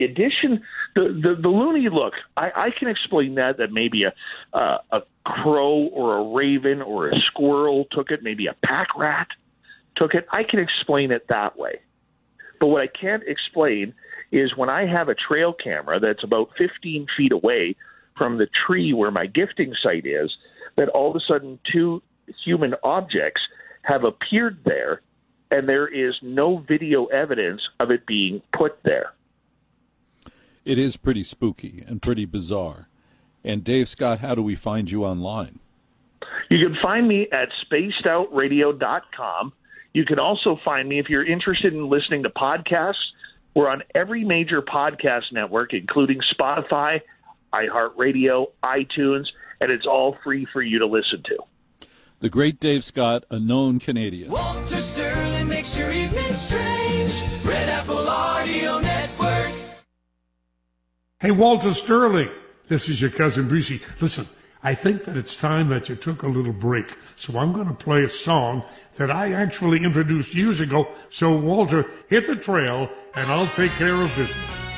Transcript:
addition, the loony look, I can explain that maybe a crow or a raven or a squirrel took it, maybe a pack rat took it. I can explain it that way. But what I can't explain is when I have a trail camera that's about 15 feet away from the tree where my gifting site is, that all of a sudden two human objects have appeared there, and there is no video evidence of it being put there. It is pretty spooky and pretty bizarre. And Dave Scott, how do we find you online? You can find me at spacedoutradio.com. You can also find me if you're interested in listening to podcasts. We're on every major podcast network, including Spotify, iHeartRadio, iTunes, and it's all free for you to listen to. The great Dave Scott, a known Canadian. Walter Sterling makes your evening strange. Red Apple Audio Network. Hey, Walter Sterling. This is your cousin Brucey. Listen, I think that it's time that you took a little break. So I'm going to play a song that I actually introduced years ago. So, Walter, hit the trail, and I'll take care of business.